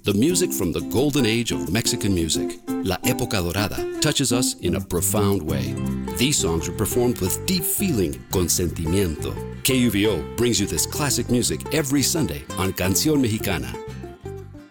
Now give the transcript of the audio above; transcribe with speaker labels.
Speaker 1: The music from the golden age of Mexican music, La Época Dorada, touches us in a profound way. These songs are performed with deep feeling, con sentimiento. KUVO brings you this classic music every Sunday on Canción Mexicana.